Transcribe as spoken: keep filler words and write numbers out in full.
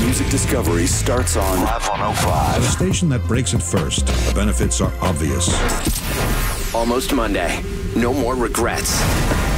music discovery starts on Live one oh five. A station that breaks it first. The benefits are obvious. Almost Monday. No more regrets.